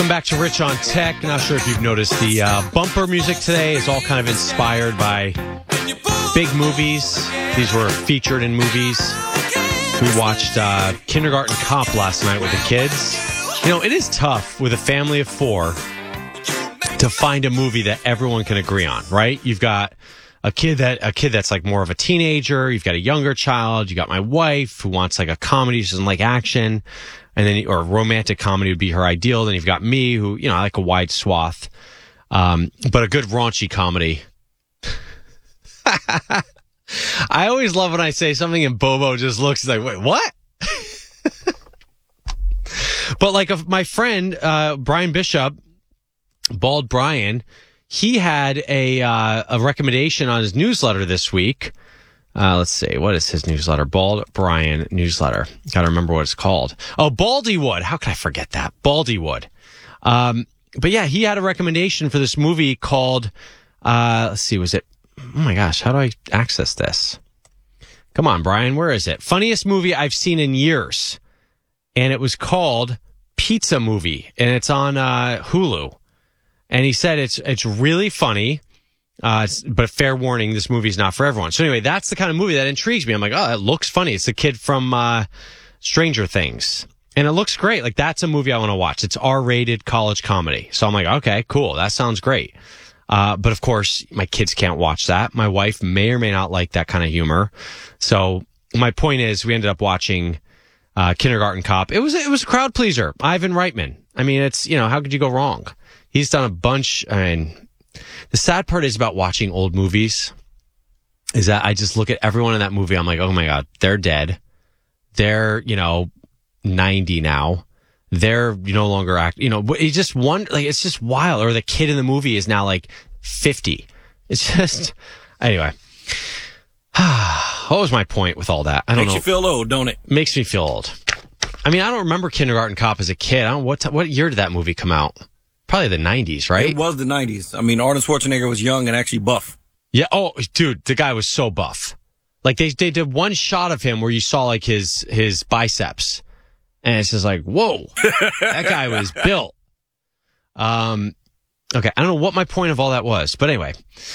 Back to Rich on Tech. Not sure if you've noticed the bumper music today is all kind of inspired by big movies. These were featured in movies. We watched Kindergarten Cop last night with the kids. You know, it is tough with a family of four to find a movie that everyone can agree on, right? You've got a kid that's like more of a teenager. You've got a younger child. You got my wife who wants like a comedy. She doesn't like action. And then, or romantic comedy would be her ideal. Then you've got me who, you know, I like a wide swath. But a good raunchy comedy. I always love when I say something and Bobo just looks like, wait, what? But like my friend, Brian Bishop, Bald Brian, he had a recommendation on his newsletter this week. Let's see. What is his newsletter? Bald Brian newsletter. Got to remember what it's called. Oh, Baldywood. How could I forget that? Baldywood. But yeah, he had a recommendation for this movie called, let's see, was it, oh my gosh, how do I access this? Come on, Brian, where is it? Funniest movie I've seen in years. And it was called Pizza Movie, and it's on Hulu. And he said it's really funny. But fair warning, this movie's not for everyone. So anyway, that's the kind of movie that intrigues me. I'm like, oh, it looks funny. It's the kid from Stranger Things. And it looks great. Like, that's a movie I want to watch. It's R-rated college comedy. So I'm like, okay, cool. That sounds great. But of course, my kids can't watch that. My wife may or may not like that kind of humor. So my point is, we ended up watching Kindergarten Cop. It was a crowd pleaser. Ivan Reitman. I mean, it's, you know, how could you go wrong? He's done a bunch. I mean, the sad part is about watching old movies is that I just look at everyone in that movie. I'm like, oh my God, they're dead. They're, 90 now. They're no longer it's just it's just wild. Or the kid in the movie is now like 50. It's just, anyway. What was my point with all that? I don't know. Makes you feel old, don't it? Makes me feel old. I mean, I don't remember Kindergarten Cop as a kid. I don't know what year did that movie come out? Probably the 90s, right? It was the 90s. I mean, Arnold Schwarzenegger was young and actually buff. Yeah. Oh, dude, the guy was so buff. Like they did one shot of him where you saw like his biceps, and it's just like, whoa, that guy was built. Okay, I don't know what my point of all that was, but anyway,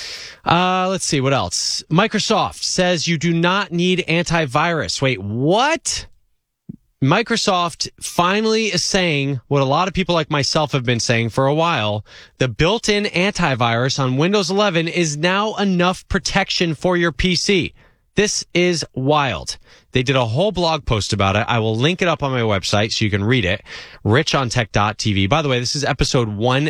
let's see what else. Microsoft says you do not need antivirus. Wait, what? Microsoft finally is saying what a lot of people like myself have been saying for a while. The built-in antivirus on Windows 11 is now enough protection for your PC. This is wild. They did a whole blog post about it. I will link it up on my website so you can read it. richontech.tv. By the way, this is episode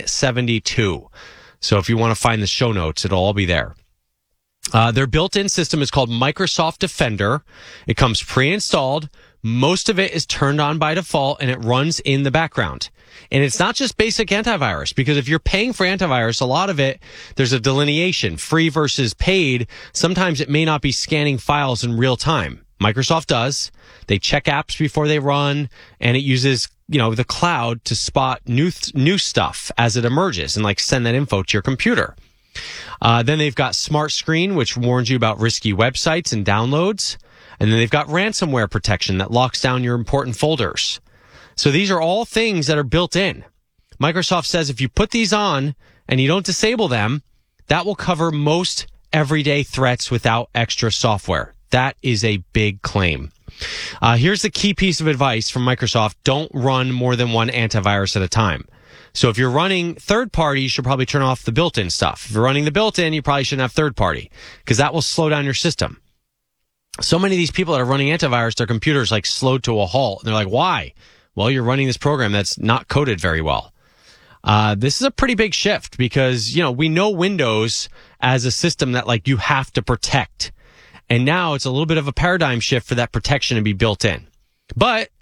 172. So if you want to find the show notes, it'll all be there. Their built-in system is called Microsoft Defender. It comes pre-installed. Most of it is turned on by default, and it runs in the background. And it's not just basic antivirus, because if you're paying for antivirus, a lot of it, there's a delineation, free versus paid. Sometimes it may not be scanning files in real time. Microsoft does. They check apps before they run, and it uses, the cloud to spot new stuff as it emerges and like send that info to your computer. Then they've got Smart Screen, which warns you about risky websites and downloads. And then they've got ransomware protection that locks down your important folders. So these are all things that are built in. Microsoft says if you put these on and you don't disable them, that will cover most everyday threats without extra software. That is a big claim. Here's the key piece of advice from Microsoft. Don't run more than one antivirus at a time. So if you're running third party, you should probably turn off the built-in stuff. If you're running the built-in, you probably shouldn't have third party because that will slow down your system. So many of these people that are running antivirus, their computer's like slowed to a halt. And they're like, why? Well, you're running this program that's not coded very well. This is a pretty big shift because, we know Windows as a system that like you have to protect. And now it's a little bit of a paradigm shift for that protection to be built in. But